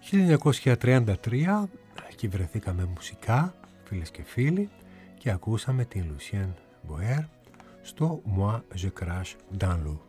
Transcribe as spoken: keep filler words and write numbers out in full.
χίλια εννιακόσια τριάντα τρία, εκεί βρεθήκαμε μουσικά, φίλες και φίλοι, και ακούσαμε την Lucienne Boer στο Moi je crache dans l'eau.